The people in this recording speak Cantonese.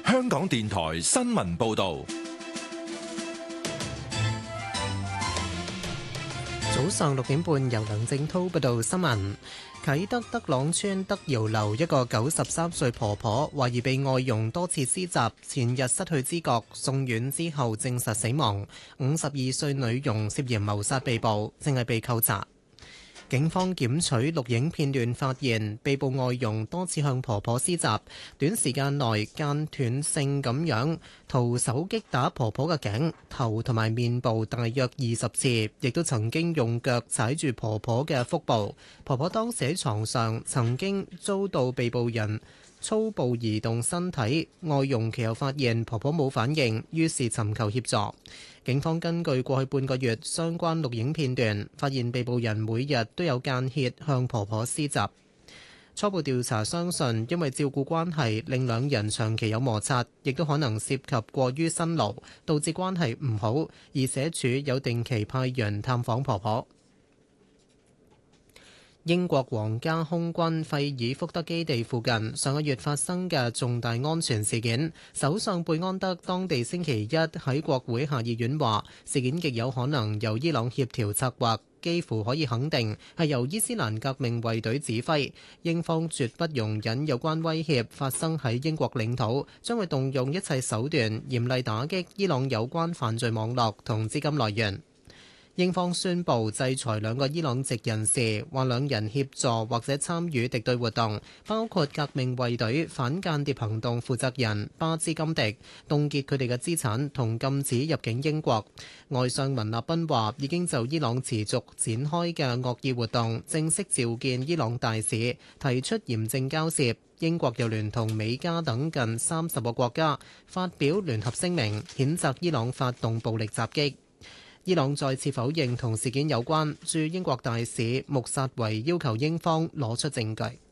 香港電台新聞報道。 早上6點半，由梁正滔報道新聞。啟德德朗村德堯樓一個93歲婆婆懷疑被外傭多次施襲，前日失去知覺，送院之後證實死亡。52歲女傭涉嫌謀殺被捕，正係被扣查。警方檢取錄影片段，發現被捕外傭多次向婆婆施襲，短時間內間斷性咁樣徒手擊打婆婆嘅頸、頭同埋面部大約20次，亦都曾經用腳踩住婆婆嘅腹部。婆婆當時喺床上，曾經遭到被捕人粗暴移動身體，外傭其後發現婆婆冇反應，於是尋求協助。警方根據過去半個月相關錄影片段，發現被捕人每日都有間歇向婆婆施襲。初步調查相信，因為照顧關係令兩人長期有摩擦，亦都可能涉及過於辛勞，導致關係唔好，而社署有定期派人探訪婆婆。英國皇家空軍費爾福德基地附近上個月發生嘅重大安全事件，首相貝安德當地星期一喺國會下議院話，事件極有可能由伊朗協調策劃，幾乎可以肯定係由伊斯蘭革命衛隊指揮。英方絕不容忍有關威脅發生喺英國領土，將會動用一切手段嚴厲打擊伊朗有關犯罪網絡同資金來源。英方宣布制裁兩個伊朗籍人士，話兩人協助或者參與敵對活動，包括革命衛隊反間諜行動負責人巴茲金迪，凍結佢哋嘅資產同禁止入境英國。外相文納賓話已經就伊朗持續展開嘅惡意活動正式召見伊朗大使，提出嚴正交涉。英國又聯同美加等近30個國家發表聯合聲明，譴責伊朗發動暴力襲擊。伊朗再次否認同事件有關，駐英國大使穆薩維要求英方攞出證據。